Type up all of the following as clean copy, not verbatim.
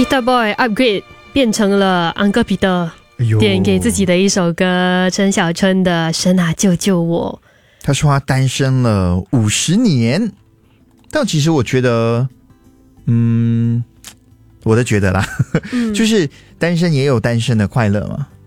Peter Boy upgrade 变成了安哥彼得，点给自己的一首歌，陈小春的《神啊救救我》。 他说他单身了50年，但其实我觉得，我的觉得啦，就是单身也有单身的快乐嘛。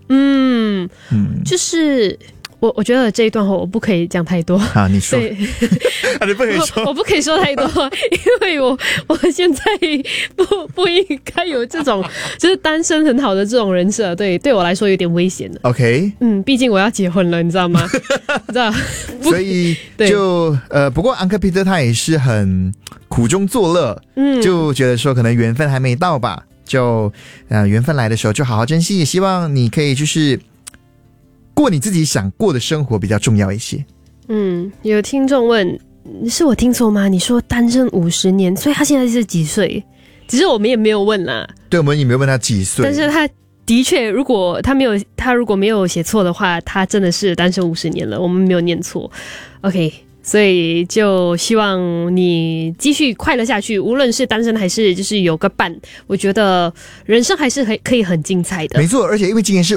就是我觉得这一段话我不可以讲太多啊，你说，你不可以说， 我不可以说太多，因为我现在不应该有这种就是单身很好的这种人设，对我来说有点危险的。 OK， 毕竟我要结婚了，你知道吗？你知道， 所以就不过安克彼得他也是很苦中作乐，就觉得说可能缘分还没到吧，就缘分来的时候就好好珍惜，也希望你可以就是过你自己想过的生活比较重要一些。 有听众问，是我听错吗？你说单身50年，所以他现在是几岁？只是我们也没有问啦。 对，我们也没有问他几岁， 但是他的确，如果没有写错的话，他真的是单身50年了，我们没有念错。OK， 所以就希望你继续快乐下去，无论是单身还是就是有个伴，我觉得人生还是可以很精彩的。 没错，而且因为今年是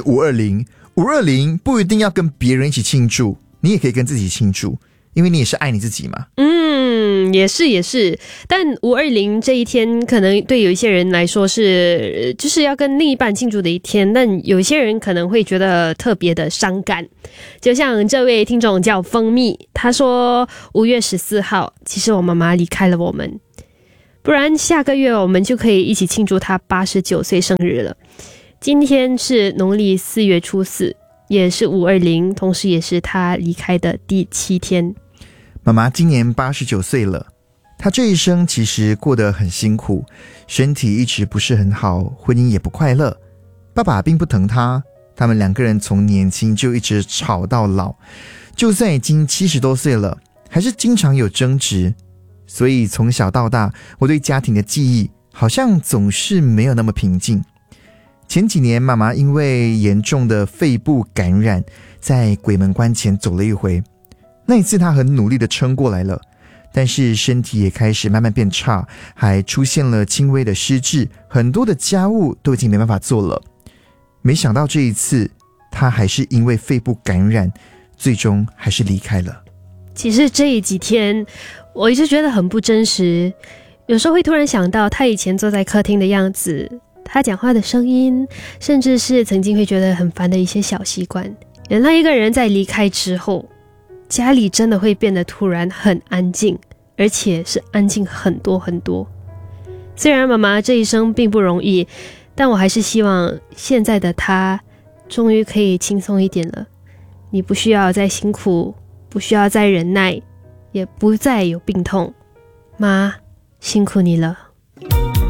520不一定要跟别人一起庆祝，你也可以跟自己庆祝，因为你也是爱你自己嘛。 也是，但520这一天可能对有一些人来说是就是要跟另一半庆祝的一天，但有一些人可能会觉得特别的伤感。就像这位听众叫蜂蜜，他说5月14号，其实我妈妈离开了我们，不然下个月我们就可以一起庆祝她89岁生日了。今天是农历4月初4，也是520，同时也是她离开的第7天。 妈妈今年89岁了，她这一生其实过得很辛苦，身体一直不是很好，婚姻也不快乐。爸爸并不疼她，他们2个人从年轻就一直吵到老，就算已经70多岁了，还是经常有争执。所以从小到大，我对家庭的记忆好像总是没有那么平静。前几年妈妈因为严重的肺部感染，在鬼门关前走了一回。那一次她很努力地撑过来了，但是身体也开始慢慢变差，还出现了轻微的失智，很多的家务都已经没办法做了。没想到这一次她还是因为肺部感染，最终还是离开了。 其实这几天我一直觉得很不真实，有时候会突然想到她以前坐在客厅的样子，她讲话的声音，甚至是曾经会觉得很烦的一些小习惯。原来一个人在离开之后，家里真的会变得突然很安静，而且是安静很多很多。虽然妈妈这一生并不容易，但我还是希望现在的她终于可以轻松一点了。你不需要再辛苦，不需要再忍耐，也不再有病痛。妈，辛苦你了。